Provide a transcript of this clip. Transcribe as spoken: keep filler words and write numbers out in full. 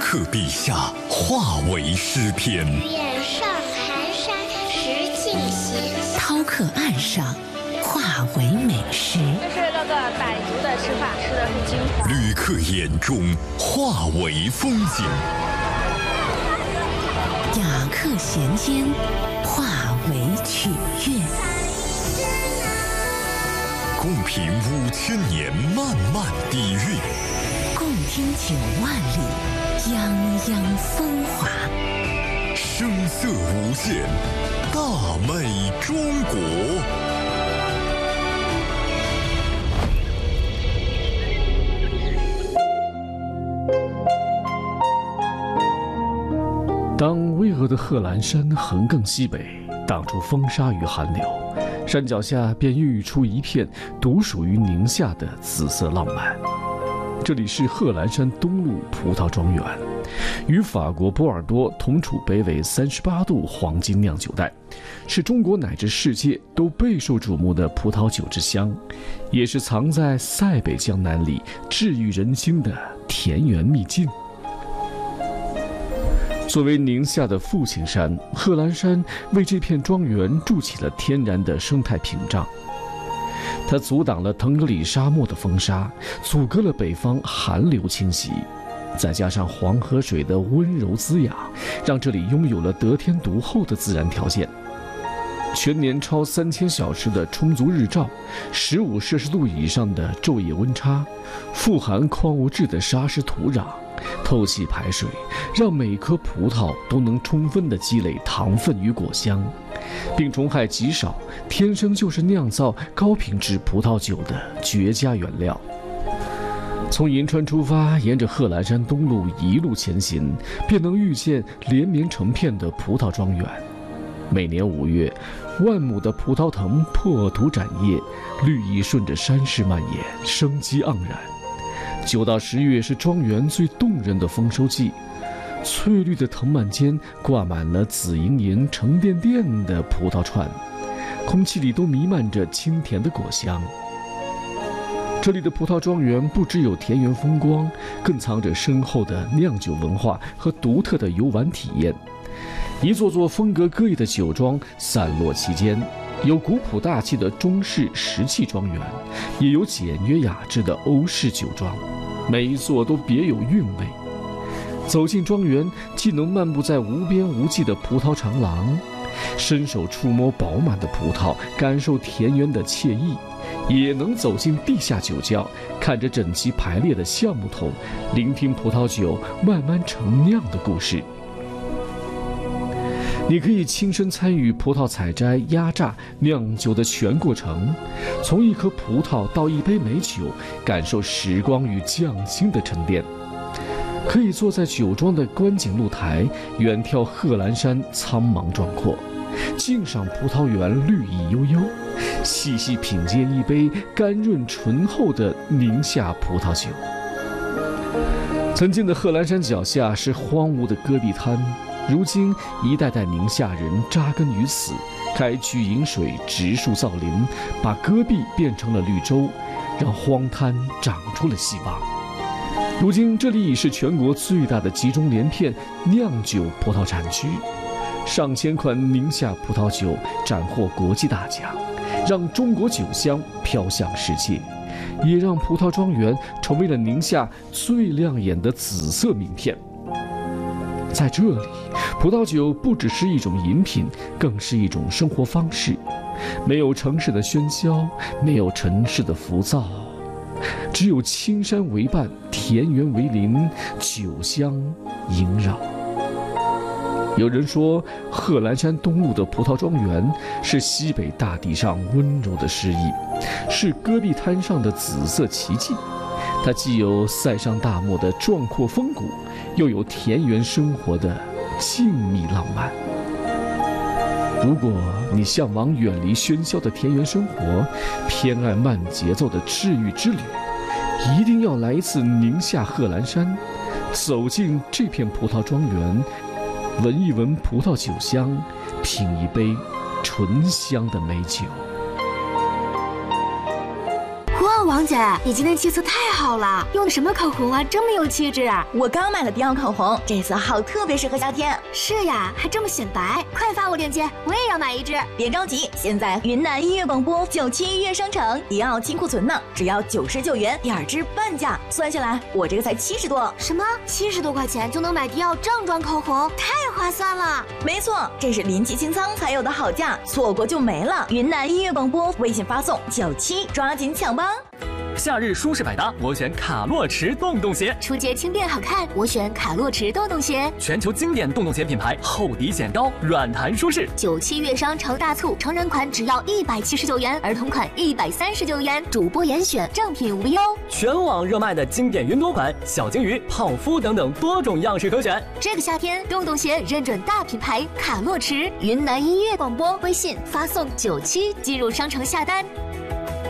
客陛下化为诗篇。 愿上寒山石径斜， 饕客岸上化为美食。 这是各个傣族的吃法，吃的是金黄。 旅客眼中化为风景。 雅客衔间化为曲乐。 共品五千年漫漫底蕴， 共听九万里泱泱风华。 声色无限，大美中国。 当巍峨的贺兰山横亘西北，挡住风沙与寒流，山脚下便孕育出一片独属于宁夏的紫色浪漫。这里是贺兰山东路葡萄庄园，与法国波尔多同处北纬三十八度黄金酿酒带，是中国乃至世界都备受瞩目的葡萄酒之乡，也是藏在塞北江南里治愈人心的田园秘境。作为宁夏的父亲山，贺兰山为这片庄园筑起了天然的生态屏障。它阻挡了腾格里沙漠的风沙，阻隔了北方寒流侵袭，再加上黄河水的温柔滋养，让这里拥有了得天独厚的自然条件。全年超三千小时的充足日照，十五摄氏度以上的昼夜温差，富含矿物质的沙石土壤，透气排水，让每颗葡萄都能充分地积累糖分与果香，病虫害极少，天生就是酿造高品质葡萄酒的绝佳原料。从银川出发，沿着贺兰山东路一路前行，便能遇见连绵成片的葡萄庄园。每年五月，万亩的葡萄藤破土展叶，绿意顺着山势蔓延，生机盎然。九到十月是庄园最动人的丰收季，翠绿的藤蔓间挂满了紫莹莹、沉甸甸的葡萄串，空气里都弥漫着清甜的果香。这里的葡萄庄园不只有田园风光，更藏着深厚的酿酒文化和独特的游玩体验。一座座风格各异的酒庄散落其间，有古朴大气的中式石器庄园，也有简约雅致的欧式酒庄，每一座都别有韵味。走进庄园，既能漫步在无边无际的葡萄长廊，伸手触摸饱满的葡萄，感受田园的惬意，也能走进地下酒窖，看着整齐排列的橡木桶，聆听葡萄酒慢慢陈酿的故事。你可以亲身参与葡萄采摘、压榨、酿酒的全过程，从一颗葡萄到一杯美酒，感受时光与匠心的沉淀。可以坐在酒庄的观景露台，远眺贺兰山苍茫壮阔，静赏葡萄园绿意悠悠，细细品鉴一杯甘润醇厚的宁夏葡萄酒。曾经的贺兰山脚下是荒芜的戈壁滩，如今一代代宁夏人扎根于此，开渠引水，植树造林，把戈壁变成了绿洲，让荒滩长出了希望。如今这里已是全国最大的集中连片酿酒葡萄产区，上千款宁夏葡萄酒斩获国际大奖，让中国酒香飘向世界，也让葡萄庄园成为了宁夏最亮眼的紫色名片。在这里，葡萄酒不只是一种饮品，更是一种生活方式。没有城市的喧嚣，没有城市的浮躁，只有青山为伴，田园为邻，酒香萦绕。有人说，贺兰山东路的葡萄庄园是西北大地上温柔的诗意，是戈壁滩上的紫色奇迹。它既有塞上大漠的壮阔风骨，又有田园生活的静谧浪漫。如果你向往远离喧嚣的田园生活，偏爱慢节奏的治愈之旅，一定要来一次宁夏贺兰山，走进这片葡萄庄园，闻一闻葡萄酒香，品一杯醇香的美酒。 哇王姐，你今天气色太好了，用的什么口红啊，这么有气质啊！ 我刚买了迪奥口红，这色号特别适合夏天。 是呀，还这么显白，快发我链接，我也要买一支。 别着急，现在云南音乐广播九七音乐商城迪奥清库存呢，只要九十九元，第二支半价，算下来我这个才七十多。 什么？七十多块钱就能买迪奥正装口红，太划算了！ 没错，这是临期清仓才有的好价，错过就没了。云南音乐广播微信发送九七，抓紧抢吧！ 夏日舒适百搭，我选卡洛驰洞洞鞋； 出街轻便好看，我选卡洛驰洞洞鞋。 全球经典洞洞鞋品牌，厚底显高，软弹舒适。 九七月商城大促，成人款只要一百七十九元，儿童款一百三十九元，主播严选，正品无忧。 全网热卖的经典云朵款、小鲸鱼、泡芙等等多种样式可选。 这个夏天，洞洞鞋认准大品牌卡洛驰。云南音乐广播微信发送九七进入商城下单。